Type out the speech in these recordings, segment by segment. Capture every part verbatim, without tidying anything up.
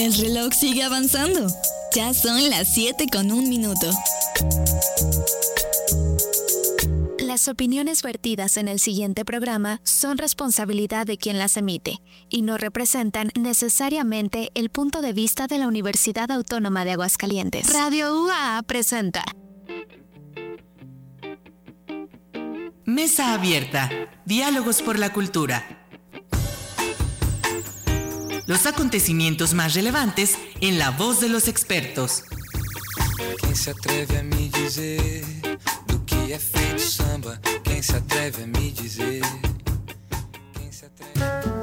El reloj sigue avanzando. Ya son las siete con un minuto. Las opiniones vertidas en el siguiente programa son responsabilidad de quien las emite y no representan necesariamente el punto de vista de la Universidad Autónoma de Aguascalientes. Radio U A A presenta Mesa Abierta, Diálogos por la Cultura. Los acontecimientos más relevantes en la voz de los expertos. Quem se atreve a me dizer do que é feito samba? Quem se atreve a me dizer? Quem se atreve...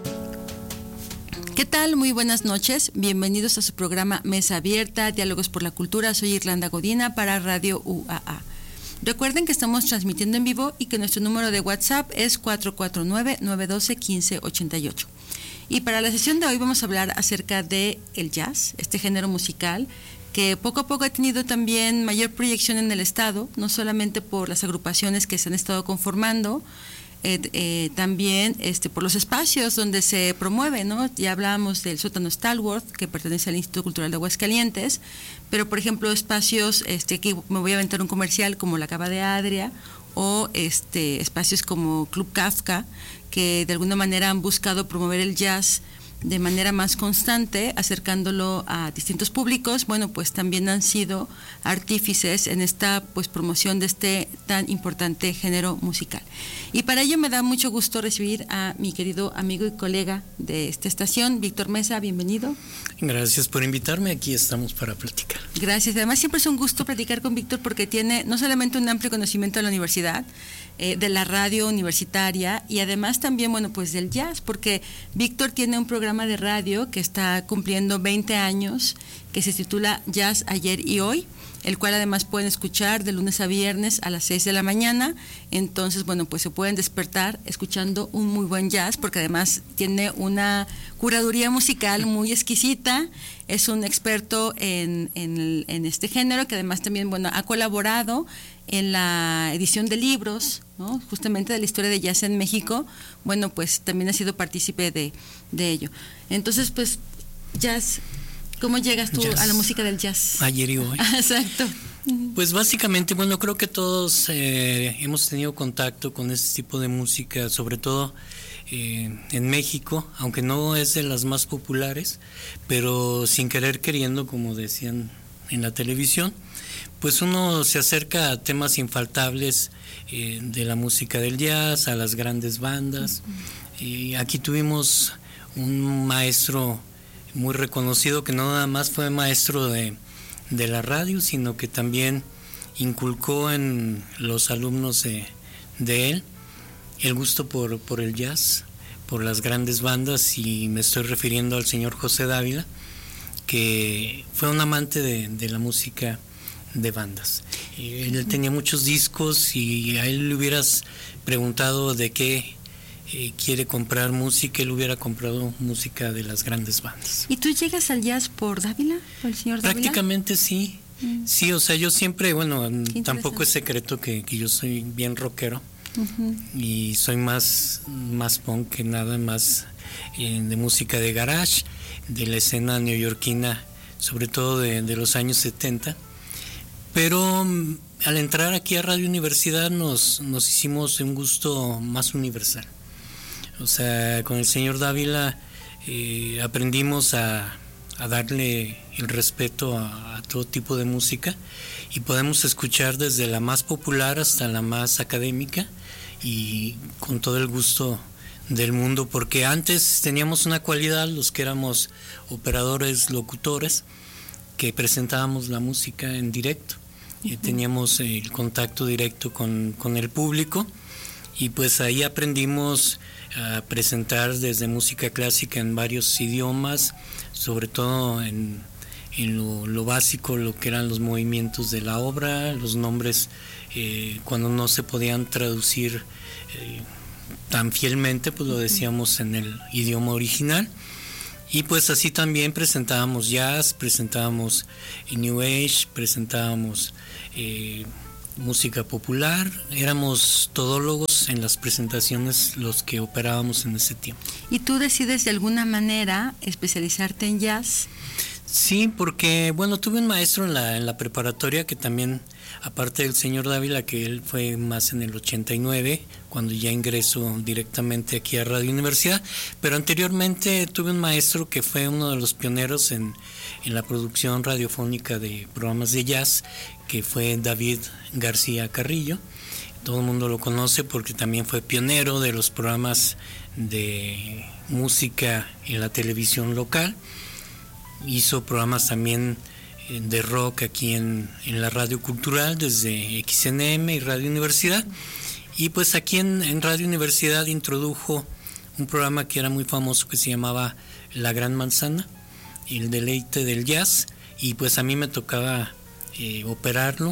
¿Qué tal? Muy buenas noches. Bienvenidos a su programa Mesa Abierta, Diálogos por la Cultura. Soy Irlanda Godina para Radio U A A. Recuerden que estamos transmitiendo en vivo y que nuestro número de WhatsApp es cuatro cuatro nueve, nueve uno dos, uno cinco ocho ocho. Y para la sesión de hoy vamos a hablar acerca de el jazz, este género musical que poco a poco ha tenido también mayor proyección en el estado, no solamente por las agrupaciones que se han estado conformando, eh, eh, también este, por los espacios donde se promueve, ¿no? Ya hablábamos del sótano Stallworth, que pertenece al Instituto Cultural de Aguascalientes, pero por ejemplo espacios, este, aquí me voy a aventar un comercial como la Cava de Adria, o este, espacios como Club Kafka, que de alguna manera han buscado promover el jazz de manera más constante, acercándolo a distintos públicos. Bueno, pues también han sido artífices en esta pues promoción de este tan importante género musical. Y para ello me da mucho gusto recibir a mi querido amigo y colega de esta estación, Víctor Mesa, bienvenido. Gracias por invitarme, aquí estamos para platicar. Gracias, además siempre es un gusto platicar con Víctor porque tiene no solamente un amplio conocimiento de la universidad, eh, de la radio universitaria y además también, bueno, pues del jazz, porque Víctor tiene un programa de radio que está cumpliendo veinte años, que se titula Jazz Ayer y Hoy, el cual además pueden escuchar de lunes a viernes a las seis de la mañana. Entonces, bueno, pues se pueden despertar escuchando un muy buen jazz, porque además tiene una curaduría musical muy exquisita, es un experto en, en, en este género, que además también, bueno, ha colaborado en la edición de libros, ¿no? Justamente de la historia de jazz en México. Bueno, pues también ha sido partícipe de, de ello. Entonces, pues, jazz, ¿cómo llegas tú jazz. a la música del jazz? Ayer y hoy. Exacto. Pues básicamente, bueno, creo que todos eh, hemos tenido contacto con este tipo de música, sobre todo eh, en México, aunque no es de las más populares, pero sin querer queriendo, como decían en la televisión, pues uno se acerca a temas infaltables eh, de la música del jazz, a las grandes bandas. Uh-huh. Y aquí tuvimos un maestro muy reconocido que no nada más fue maestro de, de la radio, sino que también inculcó en los alumnos de, de él el gusto por, por el jazz, por las grandes bandas, y me estoy refiriendo al señor José Dávila, que fue un amante de, de la música de bandas. Él tenía muchos discos y a él le hubieras preguntado de qué eh, quiere comprar música, él hubiera comprado música de las grandes bandas. ¿Y tú llegas al jazz por Dávila, por el señor Dávila? Prácticamente sí, mm. sí, o sea, yo siempre, bueno, tampoco es secreto que, que yo soy bien rockero. Uh-huh. Y soy más, más punk que nada, más eh, de música de garage, de la escena neoyorquina, sobre todo de, de los años setenta. Pero um, al entrar aquí a Radio Universidad nos, nos hicimos un gusto más universal. O sea, con el señor Dávila eh, aprendimos a, a darle el respeto a, a todo tipo de música, y podemos escuchar desde la más popular hasta la más académica, y con todo el gusto del mundo, porque antes teníamos una cualidad, los que éramos operadores, locutores, que presentábamos la música en directo, y teníamos el contacto directo con, con el público, y pues ahí aprendimos a presentar desde música clásica en varios idiomas, sobre todo en, en lo, lo básico, lo que eran los movimientos de la obra, los nombres eh, cuando no se podían traducir eh, tan fielmente, pues lo decíamos en el idioma original. Y pues así también presentábamos jazz, presentábamos New Age, presentábamos eh, música popular, éramos todólogos éramos en las presentaciones los que operábamos en ese tiempo. ¿Y tú decides de alguna manera especializarte en jazz? Sí, porque bueno, tuve un maestro en la, en la preparatoria que también, aparte del señor Dávila, que él fue más en el ochenta y nueve, cuando ya ingreso directamente aquí a Radio Universidad, pero anteriormente tuve un maestro que fue uno de los pioneros en, en la producción radiofónica de programas de jazz, que fue David García Carrillo. Todo el mundo lo conoce porque también fue pionero de los programas de música en la televisión local. Hizo programas también de rock aquí en, en la Radio Cultural desde X N M y Radio Universidad. Y pues aquí en, en Radio Universidad introdujo un programa que era muy famoso que se llamaba La Gran Manzana, el deleite del jazz, y pues a mí me tocaba eh, operarlo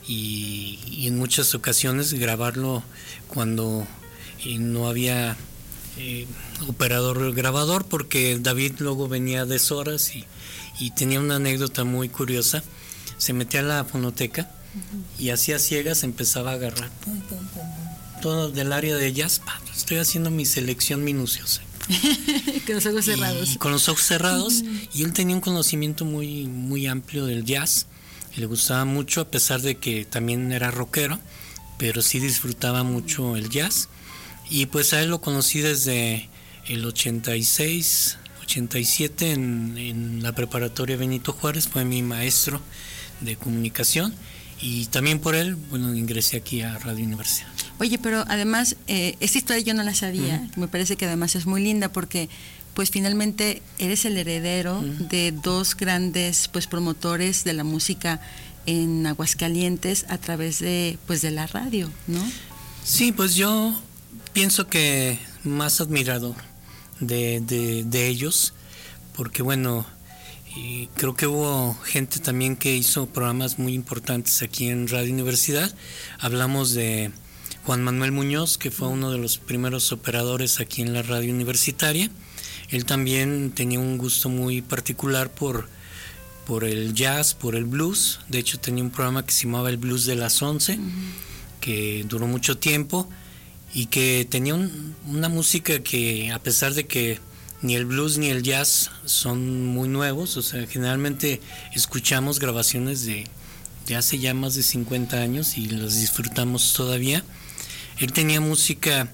y, y en muchas ocasiones grabarlo cuando eh, no había eh, operador grabador, porque David luego venía a deshoras y, y tenía una anécdota muy curiosa. Se metía a la fonoteca uh-huh. y hacía ciegas empezaba a agarrar pum, pum, pum, pum, todo del área de jazz. Estoy haciendo mi selección minuciosa. Con los ojos cerrados. Y con los ojos cerrados. Uh-huh. Y él tenía un conocimiento muy, muy amplio del jazz. Le gustaba mucho, a pesar de que también era rockero, pero sí disfrutaba mucho el jazz. Y pues a él lo conocí desde el ochenta y seis, ochenta y siete en, en la preparatoria Benito Juárez. Fue mi maestro de comunicación y también por él, bueno, ingresé aquí a Radio Universidad. Oye, pero además, eh, esta historia yo no la sabía. Uh-huh. Me parece que además es muy linda porque pues finalmente eres el heredero uh-huh. de dos grandes pues promotores de la música en Aguascalientes a través de pues de la radio, ¿no? Sí, pues yo pienso que más admirador de, de, de ellos, porque bueno, y creo que hubo gente también que hizo programas muy importantes aquí en Radio Universidad. Hablamos de Juan Manuel Muñoz, que fue uno de los primeros operadores aquí en la radio universitaria. Él también tenía un gusto muy particular por, por el jazz, por el blues. De hecho tenía un programa que se llamaba El Blues de las once, uh-huh. que duró mucho tiempo y que tenía un, una música que, a pesar de que ni el blues ni el jazz son muy nuevos, o sea, generalmente escuchamos grabaciones de, de hace ya más de cincuenta años y las disfrutamos todavía. Él tenía música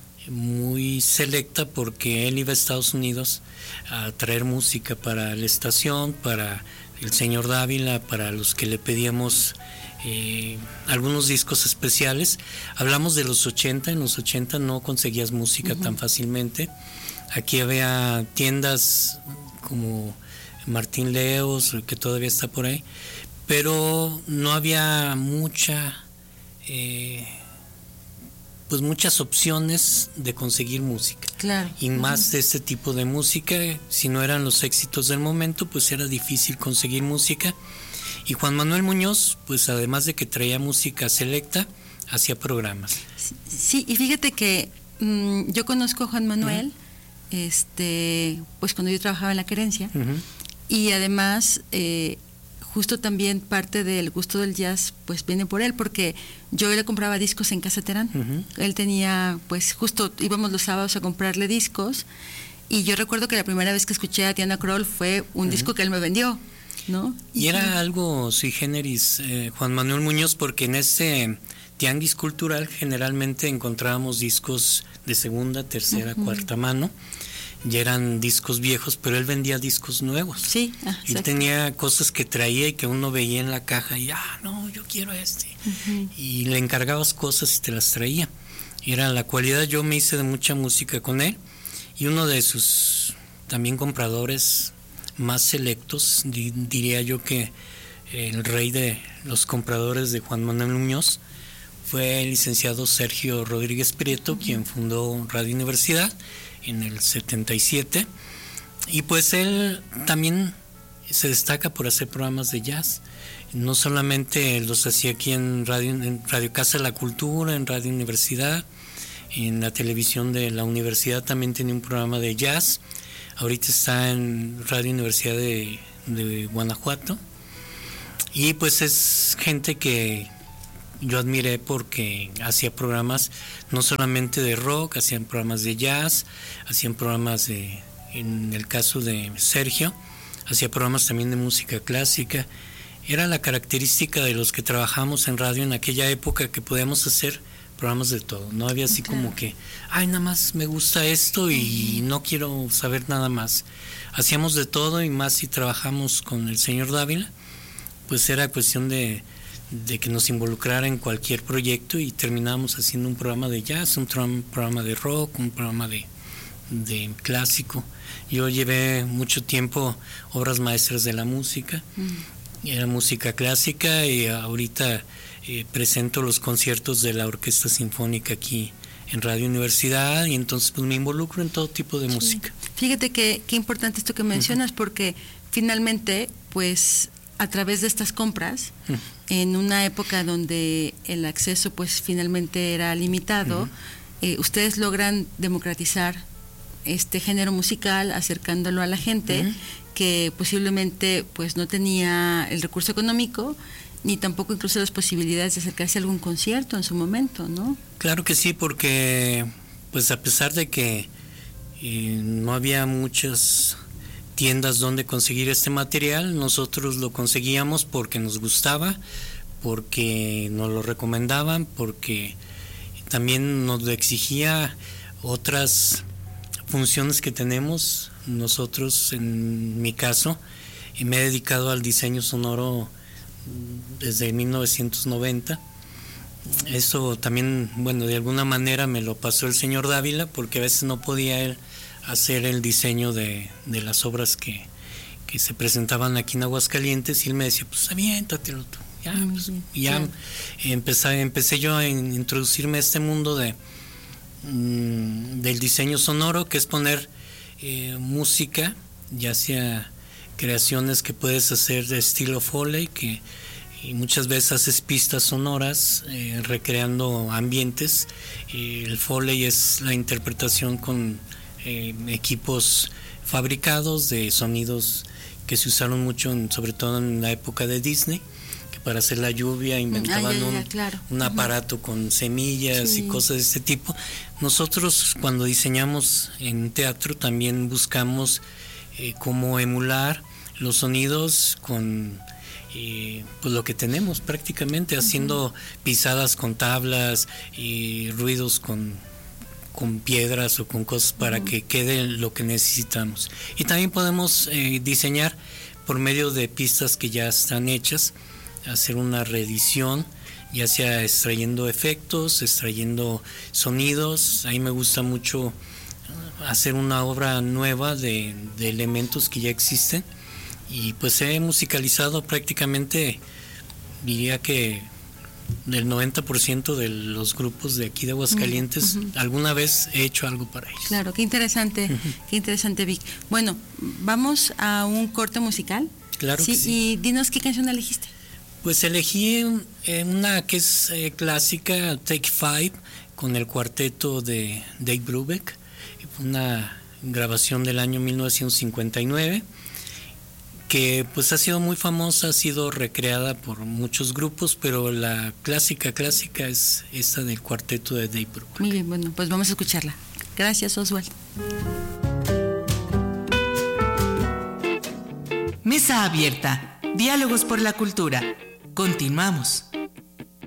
muy selecta porque él iba a Estados Unidos a traer música para la estación, para el señor Dávila, para los que le pedíamos eh, algunos discos especiales. Hablamos de los ochenta, en los ochenta no conseguías música uh-huh. tan fácilmente. Aquí había tiendas como Martín Leos, que todavía está por ahí, pero no había mucha eh, pues muchas opciones de conseguir música. Claro. Y más uh-huh. de este tipo de música. Si no eran los éxitos del momento, pues era difícil conseguir música. Y Juan Manuel Muñoz, pues además de que traía música selecta, hacía programas. Sí, y fíjate que mmm, yo conozco a Juan Manuel, uh-huh. este, pues cuando yo trabajaba en La Querencia, uh-huh. y además eh, justo también parte del gusto del jazz pues viene por él, porque yo le compraba discos en Casa Terán. Uh-huh. Él tenía, pues justo íbamos los sábados a comprarle discos, y yo recuerdo que la primera vez que escuché a Diana Krall fue un uh-huh. disco que él me vendió, ¿no? Y era algo sui generis, eh, Juan Manuel Muñoz, porque en ese tianguis cultural generalmente encontrábamos discos de segunda, tercera, uh-huh. cuarta mano. Ya eran discos viejos, pero él vendía discos nuevos. Sí, ah, él tenía cosas que traía y que uno veía en la caja y, ah, no, yo quiero este. Uh-huh. Y le encargabas cosas y te las traía. Y era la cualidad. Yo me hice de mucha música con él, y uno de sus también compradores más selectos, di, diría yo que el rey de los compradores de Juan Manuel Muñoz fue el licenciado Sergio Rodríguez Prieto, uh-huh. quien fundó Radio Universidad en el setenta y siete, y pues él también se destaca por hacer programas de jazz. No solamente los hacía aquí en Radio, en Radio Casa de la Cultura, en Radio Universidad, en la televisión de la universidad también tenía un programa de jazz. Ahorita está en Radio Universidad de, de Guanajuato, y pues es gente que yo admiré porque hacía programas no solamente de rock, hacían programas de jazz, hacían programas de, en el caso de Sergio, hacía programas también de música clásica. Era la característica de los que trabajamos en radio en aquella época, que podíamos hacer programas de todo. No había así claro. como que, ay, nada más me gusta esto y uh-huh. no quiero saber nada más. Hacíamos de todo, y más si trabajamos con el señor Dávila, pues era cuestión de, de que nos involucrara en cualquier proyecto, y terminábamos haciendo un programa de jazz, un tra- programa de rock, un programa de, de clásico. Yo llevé mucho tiempo obras maestras de la música, uh-huh. era música clásica, y ahorita eh, presento los conciertos de la Orquesta Sinfónica aquí en Radio Universidad, y entonces pues me involucro en todo tipo de sí. música. Fíjate que qué importante esto que mencionas, uh-huh. porque finalmente pues a través de estas compras, uh-huh. en una época donde el acceso pues finalmente era limitado, uh-huh. eh, ustedes logran democratizar este género musical, acercándolo a la gente uh-huh. que posiblemente pues no tenía el recurso económico, ni tampoco incluso las posibilidades de acercarse a algún concierto en su momento, ¿no? Claro que sí, porque pues a pesar de que eh, no había muchas tiendas donde conseguir este material, nosotros lo conseguíamos porque nos gustaba, porque nos lo recomendaban, porque también nos lo exigía otras funciones que tenemos. Nosotros, en mi caso, me he dedicado al diseño sonoro desde mil novecientos noventa. Eso también, bueno, de alguna manera me lo pasó el señor Dávila, porque a veces no podía él hacer el diseño de, de las obras que, que se presentaban aquí en Aguascalientes, y él me decía, pues aviéntatelo tú. Ya, pues, ya claro. empecé, empecé yo a introducirme a este mundo de mmm, del diseño sonoro, que es poner eh, música, ya sea creaciones que puedes hacer de estilo Foley, que y muchas veces haces pistas sonoras eh, recreando ambientes. Eh, el Foley es la interpretación con eh, equipos fabricados de sonidos que se usaron mucho, en, sobre todo en la época de Disney, que para hacer la lluvia inventaban ah, ya, ya, un, claro. un aparato uh-huh. con semillas sí. y cosas de este tipo. Nosotros, cuando diseñamos en teatro, también buscamos eh, cómo emular los sonidos con eh, pues lo que tenemos prácticamente, uh-huh. haciendo pisadas con tablas y ruidos con, con piedras o con cosas para uh-huh. que quede lo que necesitamos. Y también podemos eh, diseñar por medio de pistas que ya están hechas, hacer una reedición, ya sea extrayendo efectos, extrayendo sonidos. A mí me gusta mucho hacer una obra nueva de, de elementos que ya existen, y pues he musicalizado prácticamente, diría que del noventa por ciento de los grupos de aquí de Aguascalientes, uh-huh. alguna vez he hecho algo para ellos. Claro, qué interesante, uh-huh. qué interesante, Vic. Bueno, vamos a un corte musical. Claro sí, que sí. Y dinos qué canción elegiste. Pues elegí una que es eh, clásica, Take Five, con el cuarteto de Dave Brubeck, una grabación del año mil novecientos cincuenta y nueve, que pues ha sido muy famosa, ha sido recreada por muchos grupos, pero la clásica clásica es esta del cuarteto de Dave Brubeck. Muy bien, bueno, pues vamos a escucharla. Gracias, Oswald. Mesa abierta, diálogos por la cultura. Continuamos.